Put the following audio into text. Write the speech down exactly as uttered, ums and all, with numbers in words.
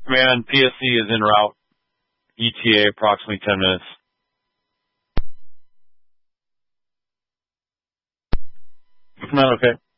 Man, P S C is en route. E T A approximately ten minutes. Not okay.